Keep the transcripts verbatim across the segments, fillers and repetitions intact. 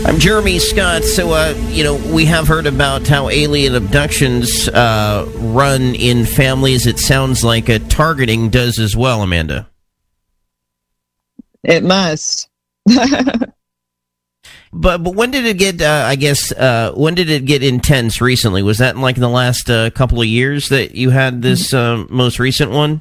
I'm Jeremy Scott. So, uh, you know, we have heard about how alien abductions uh, run in families. It sounds like a targeting does as well, Amanda. It must. But but when did it get, uh, I guess, uh, when did it get intense recently? Was that in like in the last uh, couple of years that you had this uh, most recent one?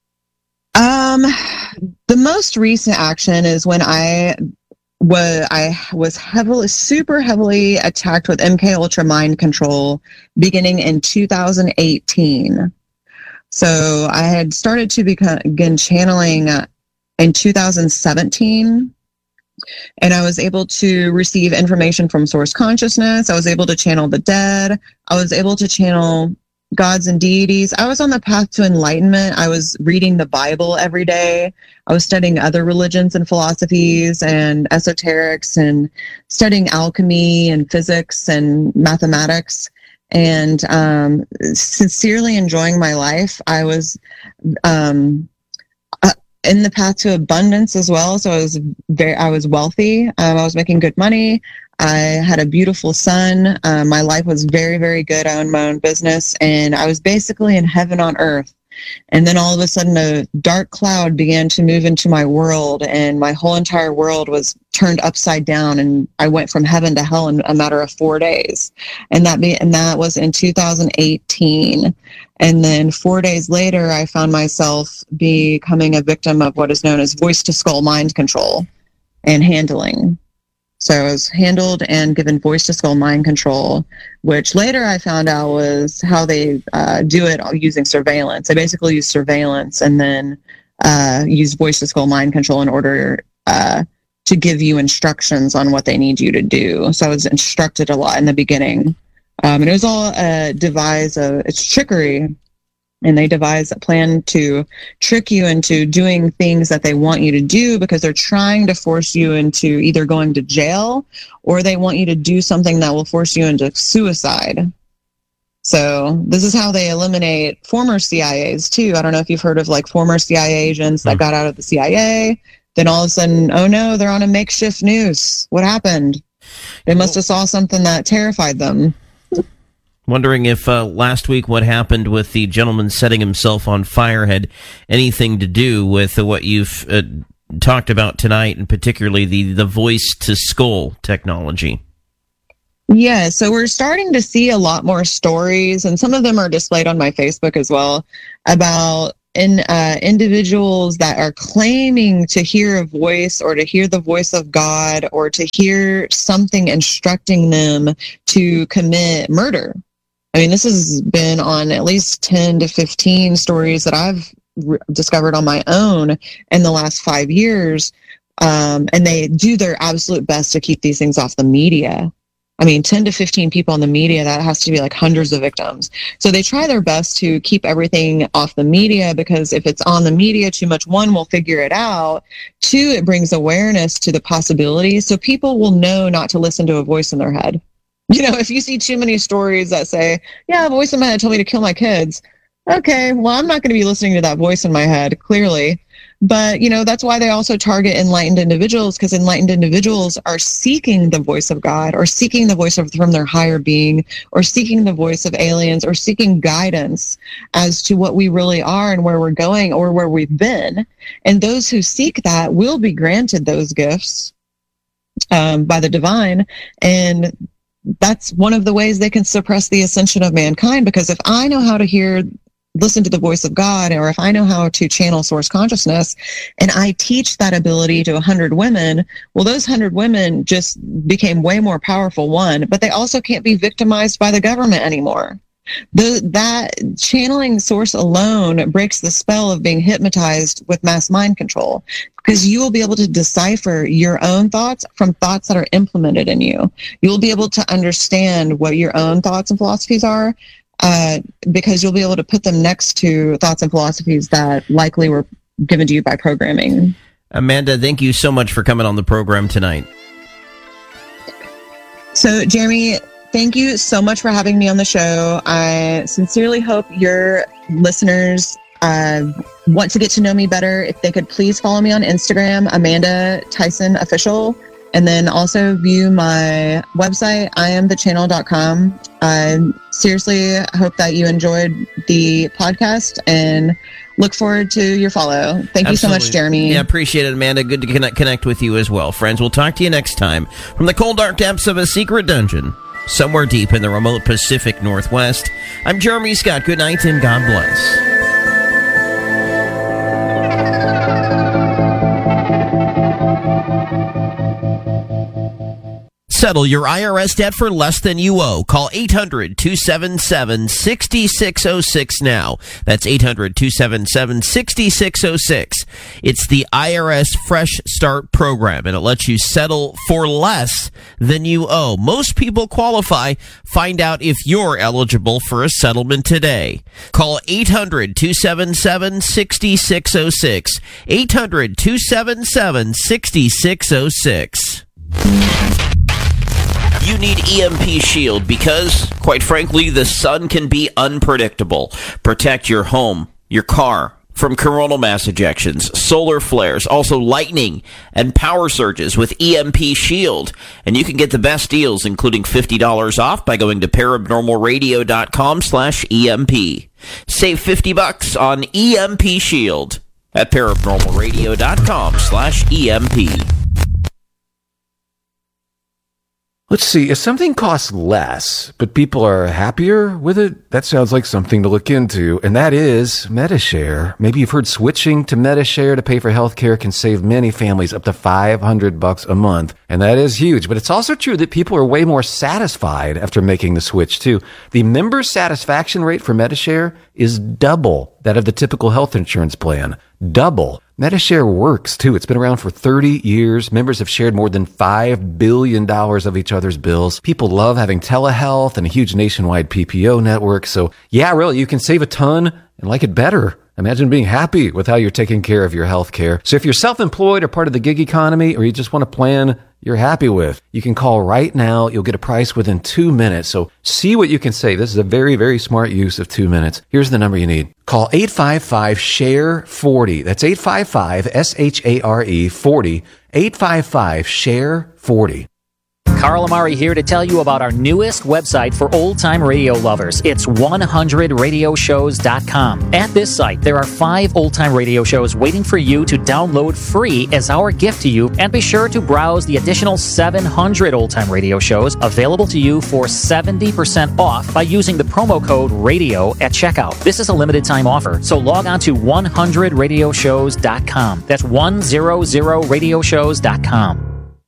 Um, the most recent action is when I was, I was heavily, super heavily attacked with M K Ultra mind control beginning in two thousand eighteen. So I had started to become, begin channeling uh, in two thousand seventeen. And I was able to receive information from Source Consciousness. I was able to channel the dead. I was able to channel gods and deities. I was on the path to enlightenment. I was reading the Bible every day. I was studying other religions and philosophies and esoterics and studying alchemy and physics and mathematics and um, sincerely enjoying my life. I was... Um, in the path to abundance as well. So I was very, I was wealthy. Um, I was making good money. I had a beautiful son. Um, my life was very, very good. I owned my own business and I was basically in heaven on earth. And then all of a sudden a dark cloud began to move into my world and my whole entire world was turned upside down. And I went from heaven to hell in a matter of four days. And that be, and that was in two thousand eighteen. And then four days later, I found myself becoming a victim of what is known as voice to skull mind control and handling. So I was handled and given voice to skull mind control, which later I found out was how they uh, do it using surveillance. They basically use surveillance and then uh, use voice to skull mind control in order uh, to give you instructions on what they need you to do. So I was instructed a lot in the beginning. Um, and it was all a devise of, it's trickery. And they devise a plan to trick you into doing things that they want you to do because they're trying to force you into either going to jail or they want you to do something that will force you into suicide. So this is how they eliminate former C I As too. I don't know if you've heard of like former C I A agents that got out of the C I A. Then all of a sudden, oh no, they're on a makeshift noose. What happened? They must have saw something that terrified them. Wondering if uh, last week what happened with the gentleman setting himself on fire had anything to do with uh, what you've uh, talked about tonight, and particularly the, the voice-to-skull technology. Yeah, so we're starting to see a lot more stories, and some of them are displayed on my Facebook as well, about in, uh, individuals that are claiming to hear a voice or to hear the voice of God or to hear something instructing them to commit murder. I mean, this has been on at least ten to fifteen stories that I've re- discovered on my own in the last five years. Um, and they do their absolute best to keep these things off the media. I mean, ten to fifteen people in the media, that has to be like hundreds of victims. So they try their best to keep everything off the media because if it's on the media too much, one, will figure it out. Two, it brings awareness to the possibilities. So people will know not to listen to a voice in their head. You know, if you see too many stories that say, yeah, a voice in my head told me to kill my kids. Okay, well, I'm not going to be listening to that voice in my head, clearly. But, you know, that's why they also target enlightened individuals, because enlightened individuals are seeking the voice of God or seeking the voice of, from their higher being or seeking the voice of aliens or seeking guidance as to what we really are and where we're going or where we've been. And those who seek that will be granted those gifts um, by the divine. And that's one of the ways they can suppress the ascension of mankind, because if I know how to hear, listen to the voice of God, or if I know how to channel source consciousness and I teach that ability to a hundred women, well, those hundred women just became way more powerful, one, but they also can't be victimized by the government anymore. The, that channeling source alone breaks the spell of being hypnotized with mass mind control, because you will be able to decipher your own thoughts from thoughts that are implemented in you. You'll be able to understand what your own thoughts and philosophies are, uh, because you'll be able to put them next to thoughts and philosophies that likely were given to you by programming. Amanda, thank you so much for coming on the program tonight. So, Jeremy, thank you so much for having me on the show. I sincerely hope your listeners uh, want to get to know me better. If they could please follow me on Instagram, Amanda Tyson Official, And then also view my website, I am the channel dot com. I seriously hope that you enjoyed the podcast and look forward to your follow. Thank Absolutely. you so much, Jeremy. Yeah, appreciate it, Amanda. Good to connect, connect with you as well. Friends, we'll talk to you next time from the cold, dark depths of a secret dungeon somewhere deep in the remote Pacific Northwest. I'm Jeremy Scott. Good night and God bless. Settle your I R S debt for less than you owe. Call eight hundred, two seven seven, six six zero six now. That's eight hundred, two seven seven, six six zero six. It's the I R S Fresh Start program, and it lets you settle for less than you owe. Most people qualify. Find out if you're eligible for a settlement today. Call eight hundred, two seven seven, six six zero six. eight hundred, two seven seven, six six zero six. You need E M P Shield because, quite frankly, the sun can be unpredictable. Protect your home, your car, from coronal mass ejections, solar flares, also lightning and power surges with E M P Shield. And you can get the best deals, including fifty dollars off by going to paranormalradio.com slash EMP. Save fifty bucks on E M P Shield at paranormalradio.com slash EMP. Let's see, if something costs less, but people are happier with it, that sounds like something to look into, and that is Medi-Share. Maybe you've heard switching to Medi-Share to pay for healthcare can save many families up to five hundred bucks a month, and that is huge. But it's also true that people are way more satisfied after making the switch, too. The member satisfaction rate for Medi-Share is double that of the typical health insurance plan. Double. Medi-Share works, too. It's been around for thirty years. Members have shared more than five billion dollars of each other's bills. People love having telehealth and a huge nationwide P P O network. So, yeah, really, you can save a ton and like it better. Imagine being happy with how you're taking care of your health care. So if you're self-employed or part of the gig economy, or you just want a plan you're happy with, you can call right now. You'll get a price within two minutes. So see what you can save. This is a very, very smart use of two minutes. Here's the number you need. Call eight five five, S H A R E, forty. That's eight five five, S H A R E, forty. eight five five, S H A R E, forty. Carl Amari here to tell you about our newest website for old-time radio lovers. It's one hundred radio shows dot com. At this site, there are five old-time radio shows waiting for you to download free as our gift to you, and be sure to browse the additional seven hundred old-time radio shows available to you for seventy percent off by using the promo code RADIO at checkout. This is a limited-time offer, so log on to one hundred radio shows dot com. That's one hundred radio shows dot com.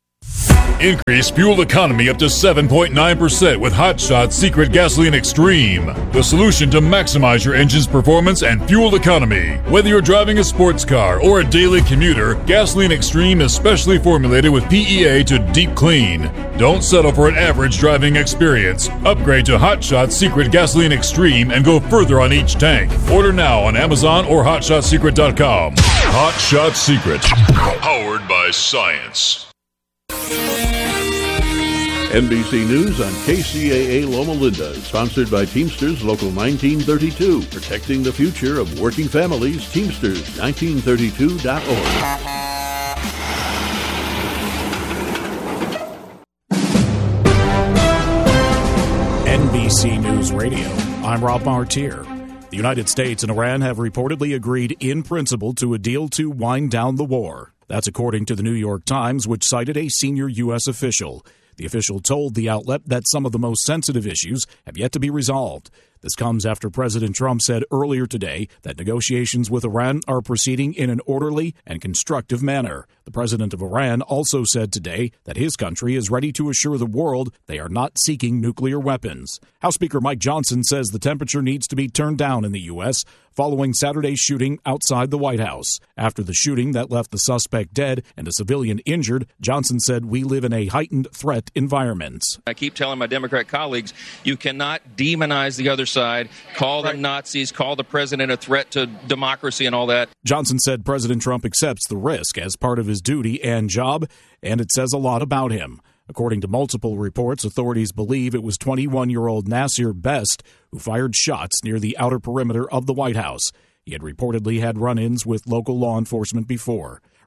Increase fuel economy up to seven point nine percent with Hot Shot Secret Gasoline Extreme. The solution to maximize your engine's performance and fuel economy. Whether you're driving a sports car or a daily commuter, Gasoline Extreme is specially formulated with P E A to deep clean. Don't settle for an average driving experience. Upgrade to Hot Shot Secret Gasoline Extreme and go further on each tank. Order now on Amazon or hot shot secret dot com. Hot Shot Secret. Powered by science. N B C News on K C A A Loma Linda, sponsored by Teamsters Local nineteen thirty-two, protecting the future of working families. Teamsters nineteen thirty-two dot org. N B C News Radio. I'm Rob Martier. The United States and Iran have reportedly agreed in principle to a deal to wind down the war. That's according to the New York Times, which cited a senior U S official. The official told the outlet that some of the most sensitive issues have yet to be resolved. This comes after President Trump said earlier today that negotiations with Iran are proceeding in an orderly and constructive manner. The president of Iran also said today that his country is ready to assure the world they are not seeking nuclear weapons. House Speaker Mike Johnson says the temperature needs to be turned down in the U S following Saturday's shooting outside the White House. After the shooting that left the suspect dead and a civilian injured, Johnson said we live in a heightened threat environment. I keep telling my Democrat colleagues, you cannot demonize the other side, call them Nazis, call the president a threat to democracy and all that. Johnson said President Trump accepts the risk as part of his duty and job, and it says a lot about him. According to multiple reports, authorities believe it was twenty-one-year-old Nasir Best who fired shots near the outer perimeter of the White House. He had reportedly had run-ins with local law enforcement before.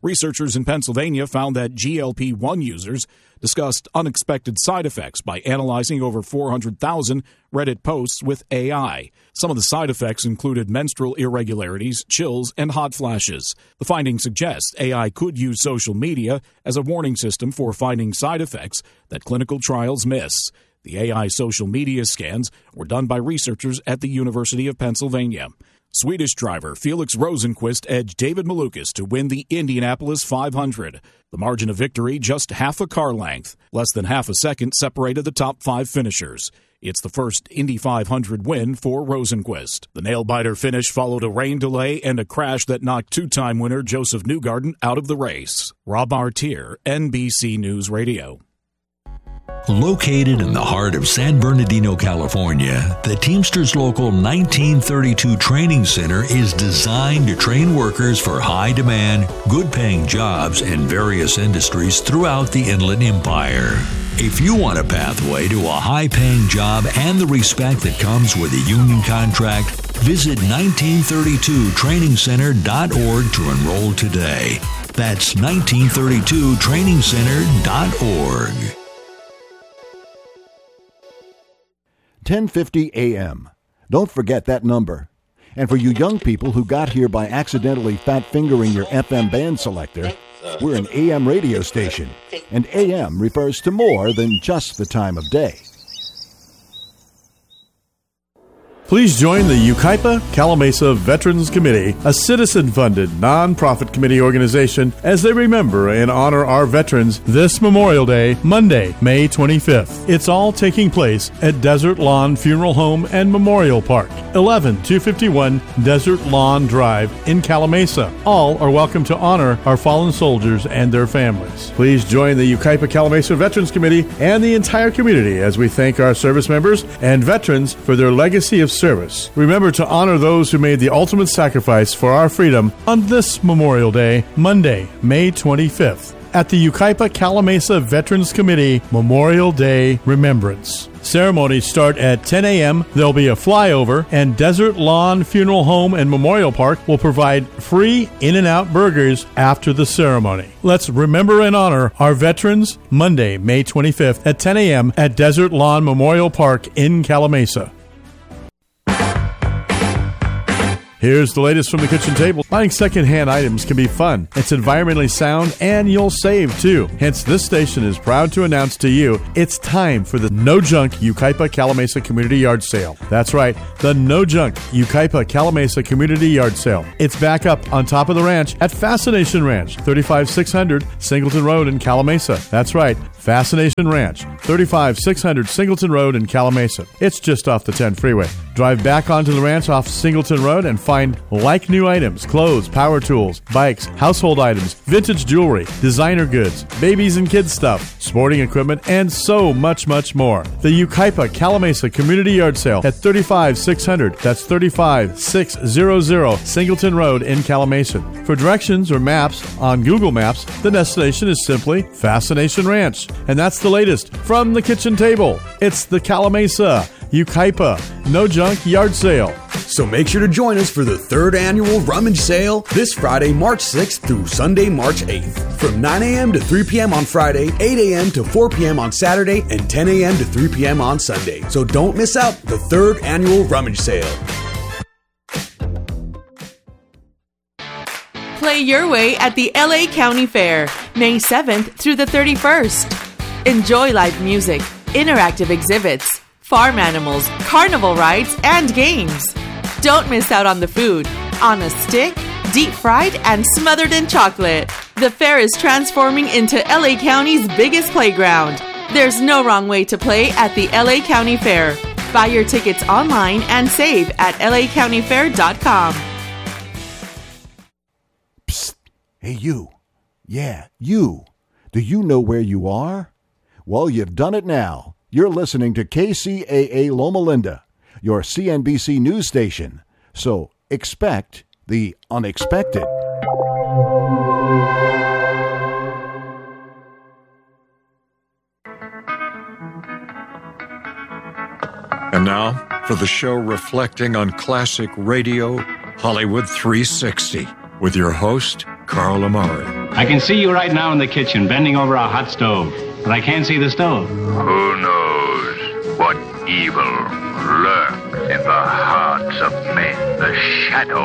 Researchers in Pennsylvania found that G L P one users discussed unexpected side effects by analyzing over four hundred thousand Reddit posts with A I. Some of the side effects included menstrual irregularities, chills, and hot flashes. The findings suggest A I could use social media as a warning system for finding side effects that clinical trials miss. The A I social media scans were done by researchers at the University of Pennsylvania. Swedish driver Felix Rosenqvist edged David Malukas to win the Indianapolis five hundred. The margin of victory just half a car length. Less than half a second separated the top five finishers. It's the first Indy five hundred win for Rosenqvist. The nail-biter finish followed a rain delay and a crash that knocked two-time winner Joseph Newgarden out of the race. Rob Artier, N B C News Radio. Located in the heart of San Bernardino, California, the Teamsters Local nineteen thirty-two Training Center is designed to train workers for high-demand, good-paying jobs in various industries throughout the Inland Empire. If you want a pathway to a high-paying job and the respect that comes with a union contract, visit nineteen thirty-two training center dot org to enroll today. That's nineteen thirty-two training center dot org. ten fifty A M. Don't forget that number. And for you young people who got here by accidentally fat-fingering your F M band selector, we're an A M radio station, and A M refers to more than just the time of day. Please join the Yucaipa Calamasa Veterans Committee, a citizen-funded, non-profit committee organization, as they remember and honor our veterans this Memorial Day, Monday, May twenty-fifth. It's all taking place at Desert Lawn Funeral Home and Memorial Park, eleven two fifty-one Desert Lawn Drive in Calamasa. All are welcome to honor our fallen soldiers and their families. Please join the Yucaipa Calamasa Veterans Committee and the entire community as we thank our service members and veterans for their legacy of service. Remember to honor those who made the ultimate sacrifice for our freedom on this Memorial Day, Monday, May twenty-fifth, at the Yucaipa Calamasa Veterans Committee Memorial Day Remembrance. Ceremonies start at ten A M There'll be a flyover, and Desert Lawn Funeral Home and Memorial Park will provide free In-N-Out burgers after the ceremony. Let's remember and honor our veterans Monday, May twenty-fifth at ten A M at Desert Lawn Memorial Park in Calamasa. Here's the latest from the kitchen table. Buying secondhand items can be fun. It's environmentally sound, and you'll save, too. Hence, this station is proud to announce to you it's time for the No Junk Yucaipa Calamasa Community Yard Sale. That's right, the No Junk Yucaipa Calamasa Community Yard Sale. It's back up on top of the ranch at Fascination Ranch, thirty-five six hundred Singleton Road in Calamasa. That's right, Fascination Ranch, thirty-five six hundred Singleton Road in Calamasa. It's just off the ten freeway. Drive back onto the ranch off Singleton Road and find like-new items, clothes, power tools, bikes, household items, vintage jewelry, designer goods, babies and kids stuff, sporting equipment, and so much, much more. The Yucaipa Calamasa Community Yard Sale at thirty-five six hundred, that's thirty-five six hundred Singleton Road in Calamasa. For directions or maps on Google Maps, the destination is simply Fascination Ranch. And that's the latest from the kitchen table. It's the Calamasa Yucaipa No Junk Yard Sale. So make sure to join us for the third annual Rummage Sale this Friday, March sixth through Sunday, March eighth. From nine A M to three P M on Friday, eight A M to four P M on Saturday, and ten A M to three P M on Sunday. So don't miss out the third annual Rummage Sale. Play your way at the L A County Fair, May seventh through the thirty-first. Enjoy live music, interactive exhibits, farm animals, carnival rides, and games. Don't miss out on the food. On a stick, deep fried, and smothered in chocolate. The fair is transforming into L A County's biggest playground. There's no wrong way to play at the L A County Fair. Buy your tickets online and save at L A county fair dot com. Psst. Hey, you. Yeah, you. Do you know where you are? Well, you've done it now. You're listening to K C A A Loma Linda, your C N B C news station. So expect the unexpected. And now for the show reflecting on classic radio, Hollywood three sixty, with your host, Carl Amari. I can see you right now in the kitchen, bending over a hot stove, but I can't see the stove. Who knows what evil lurks in the hearts of men? The shadow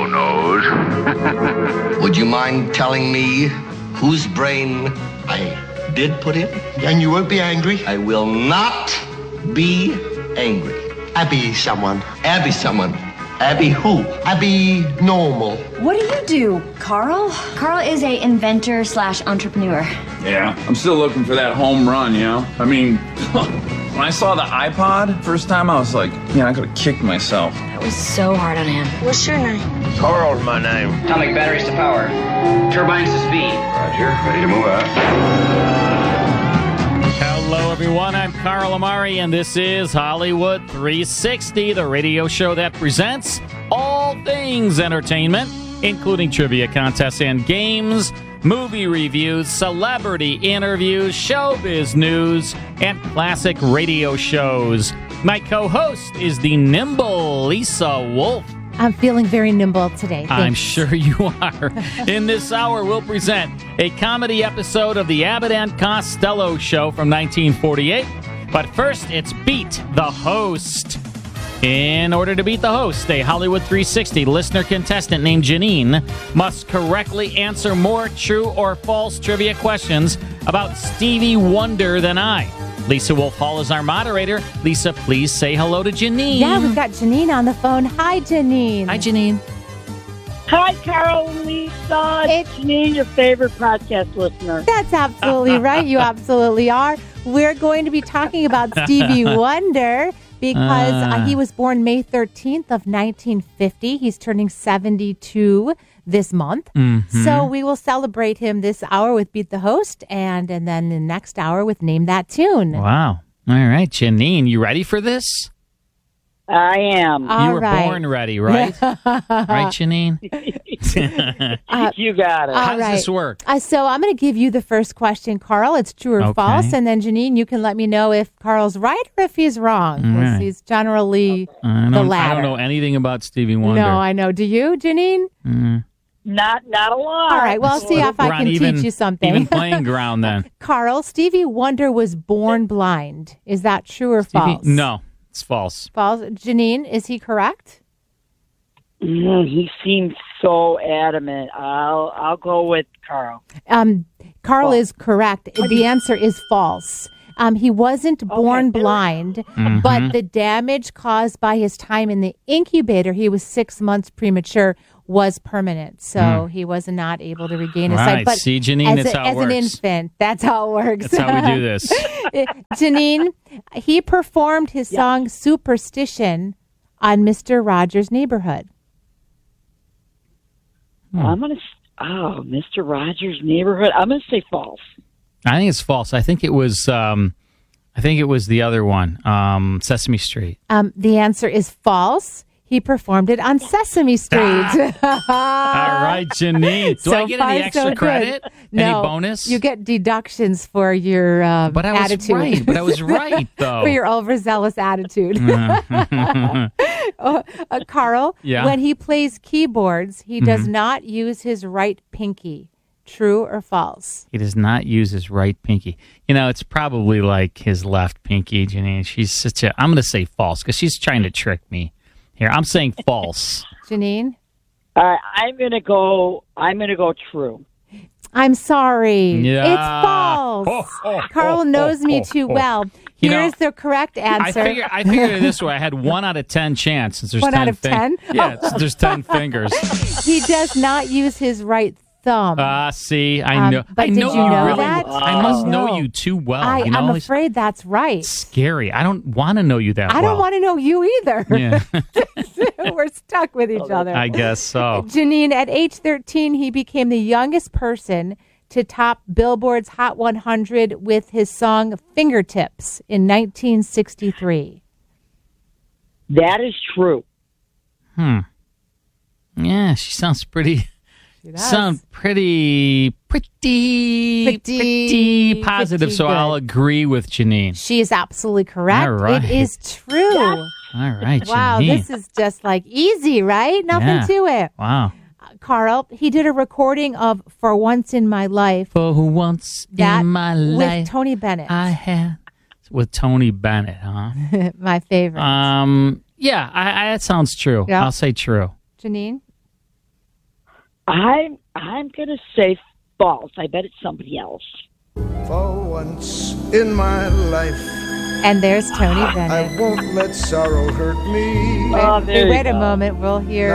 knows. Would you mind telling me whose brain I did put in? And you won't be angry? I will not be angry. Abby someone. Abby someone. Abby who? Abby normal. What do you do, Carl? Carl is a inventor slash entrepreneur. Yeah, I'm still looking for that home run, you know? I mean, when I saw the iPod first time, I was like, man, I could have kicked myself. It was so hard on him. What's your name? Carl's my name. Atomic batteries to power. Turbines to speed. Roger, ready to move out. Hello, everyone. I'm Carl Amari, and this is Hollywood three sixty, the radio show that presents all things entertainment, including trivia contests and games, movie reviews, celebrity interviews, showbiz news, and classic radio shows. My co-host is the nimble Lisa Wolf. I'm feeling very nimble today. Thanks. I'm sure you are. In this hour, we'll present a comedy episode of the Abbott and Costello Show from nineteen forty-eight. But first, it's Beat the Host. In order to beat the host, a Hollywood three sixty listener contestant named Janine must correctly answer more true or false trivia questions about Stevie Wonder than I. Lisa Wolf Hall is our moderator. Lisa, please say hello to Janine. Yeah, we've got Janine on the phone. Hi, Janine. Hi, Janine. Hi, Carol and Lisa. It's Janine, your favorite podcast listener. That's absolutely right. You absolutely are. We're going to be talking about Stevie Wonder because uh, he was born May thirteenth of nineteen fifty. He's turning seventy-two this month. Mm-hmm. So we will celebrate him this hour with Beat the Host and, and then the next hour with Name That Tune. Wow. All right, Janine, you ready for this? I am. All you were right. born ready, right? Right, Janine? uh, you got it. How does right. this work? Uh, so I'm going to give you the first question, Carl. It's true or Okay. false. And then, Janine, you can let me know if Carl's right or if he's wrong. All 'cause right. He's generally I the don't, latter. I don't know anything about Stevie Wonder. No, I know. Do you, Janine? Mm. Not, not a lot. All right. Well, I'll see if I We're on can even, teach you something. Even playing ground then. Carl, Stevie Wonder was born blind. Is that true or Stevie, false? no, it's false. False. Janine, is he correct? Mm, he seems so adamant. I'll, I'll go with Carl. Um, Carl False. is correct. The answer is false. Um, he wasn't born blind, Mhm. but the damage caused by his time in the incubator, he was six months premature, was permanent. So Mm. he was not able to regain his Right. sight. But See, Janine, as, that's a- how it as an works. infant, that's how it works. That's how we do this. Janine, he performed his song Superstition on Mister Rogers' Neighborhood. Hmm. I'm going to, oh, Mister Rogers' Neighborhood. I'm going to say false. I think it's false. I think it was. Um, I think it was the other one, um, Sesame Street. Um, the answer is false. He performed it on Sesame Street. All right, Janine. Do So I get far, any extra so good. credit? No, Any bonus? You get deductions for your uh, But I was attitude. right. But I was right, though. For your overzealous attitude. uh, uh, Carl, Yeah. when he plays keyboards, he does Mhm. not use his right pinky. True or false? He does not use his right pinky. You know, it's probably like his left pinky, Janine. She's such a. I'm going to say false because she's trying to trick me here. I'm saying false. Janine? All right, I'm going to go, I'm going to go true. I'm sorry. Yeah. It's false. Oh, oh, Carl oh, knows oh, me oh, too oh. well. You know, Here's the correct I answer. figure I figured it this way. I had one out of ten chance since there's One ten out of fin- ten? Yeah, it's- there's ten fingers. He does not use his right thumb. Ah, see, I Um, know. but I did know you know really. that? I must Oh. know you too well. I, you know, I'm It's afraid that's right. scary. I don't want to know you that I well. don't want to know you either. Yeah, We're stuck with each other. I guess so. Janine, at age thirteen, he became the youngest person to top Billboard's Hot one hundred with his song Fingertips in nineteen sixty-three. That is true. Hmm. Yeah, she sounds pretty. does. Sound pretty, pretty, Pretty, pretty positive. pretty so good. I'll agree with Janine. She is absolutely correct. All right. It is true. All right, Wow, Janine. this is just like easy, right? Nothing Yeah. to it. Wow. Uh, Carl, he did a recording of For Once in My Life. For Once that in My with Life. With Tony Bennett. I had. With Tony Bennett, huh? My favorite. Um, yeah, I, I, that sounds true. Yep. I'll say true. Janine? I'm, I'm going to say false. I bet it's somebody else. For once in my life. And there's Tony Bennett. I won't let sorrow hurt me. Wait, Oh, there wait you a go. moment. We'll hear